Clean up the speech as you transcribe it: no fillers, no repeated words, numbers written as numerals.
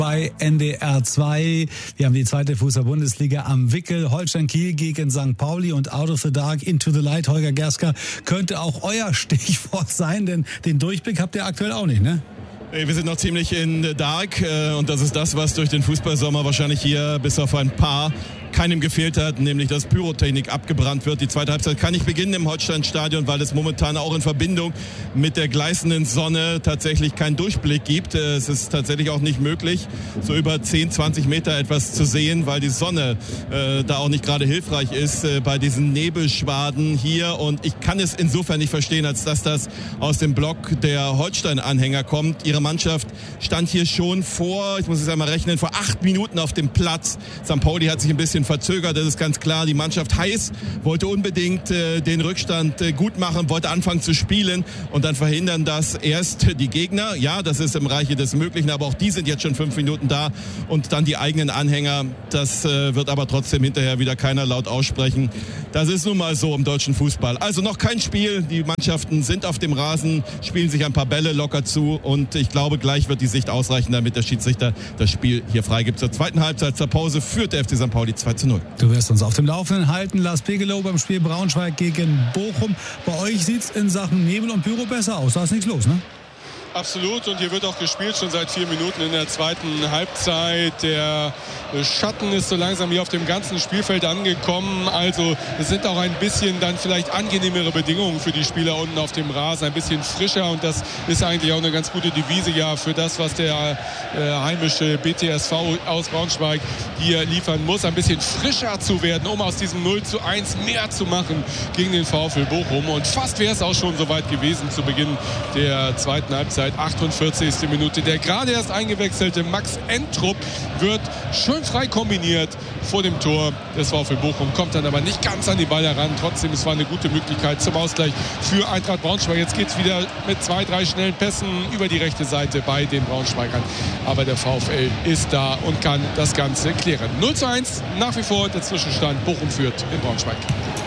bei NDR 2. Wir haben die zweite Fußball-Bundesliga am Wickel. Holstein Kiel gegen St. Pauli und Out of the Dark, Into the Light. Holger Gerska, könnte auch euer Stichwort sein, denn den Durchblick habt ihr aktuell auch nicht, ne? Wir sind noch ziemlich in the dark und das ist das, was durch den Fußballsommer wahrscheinlich hier bis auf ein paar keinem gefehlt hat, nämlich dass Pyrotechnik abgebrannt wird. Die zweite Halbzeit kann nicht beginnen im Holstein-Stadion, weil es momentan auch in Verbindung mit der gleißenden Sonne tatsächlich keinen Durchblick gibt. Es ist tatsächlich auch nicht möglich, so über 10, 20 Meter etwas zu sehen, weil die Sonne da auch nicht gerade hilfreich ist bei diesen Nebelschwaden hier. Und ich kann es insofern nicht verstehen, als dass das aus dem Block der Holstein-Anhänger kommt. Ihre Mannschaft stand hier schon vor, ich muss es einmal rechnen, vor 8 Minuten auf dem Platz. St. Pauli hat sich ein bisschen verzögert, das ist ganz klar. Die Mannschaft heiß, wollte unbedingt den Rückstand gut machen, wollte anfangen zu spielen und dann verhindern das erst die Gegner. Ja, das ist im Reiche des Möglichen, aber auch die sind jetzt schon 5 Minuten da und dann die eigenen Anhänger. Das wird aber trotzdem hinterher wieder keiner laut aussprechen. Das ist nun mal so im deutschen Fußball. Also noch kein Spiel. Die Mannschaften sind auf dem Rasen, spielen sich ein paar Bälle locker zu und ich glaube, gleich wird die Sicht ausreichen, damit der Schiedsrichter das Spiel hier freigibt. Zur zweiten Halbzeit, zur Pause führt der FC St. Pauli 2:0. Du wirst uns auf dem Laufenden halten. Lars Pegelow beim Spiel Braunschweig gegen Bochum. Bei euch sieht es in Sachen Nebel und Pyro besser aus. Da ist nichts los, ne? Absolut, und hier wird auch gespielt, schon seit 4 Minuten in der zweiten Halbzeit. Der Schatten ist so langsam hier auf dem ganzen Spielfeld angekommen. Also es sind auch ein bisschen dann vielleicht angenehmere Bedingungen für die Spieler unten auf dem Rasen. Ein bisschen frischer und das ist eigentlich auch eine ganz gute Devise ja für das, was der heimische BTSV aus Braunschweig hier liefern muss. Ein bisschen frischer zu werden, um aus diesem 0:1 mehr zu machen gegen den VfL Bochum. Und fast wäre es auch schon soweit gewesen zu Beginn der zweiten Halbzeit. 48. Minute. Der gerade erst eingewechselte Max Entrup wird schön frei kombiniert vor dem Tor des VfL Bochum, kommt dann aber nicht ganz an die Ball heran. Trotzdem, es war eine gute Möglichkeit zum Ausgleich für Eintracht Braunschweig. Jetzt geht es wieder mit 2, 3 schnellen Pässen über die rechte Seite bei den Braunschweigern. Aber der VfL ist da und kann das Ganze klären. 0:1 nach wie vor der Zwischenstand. Bochum führt in Braunschweig.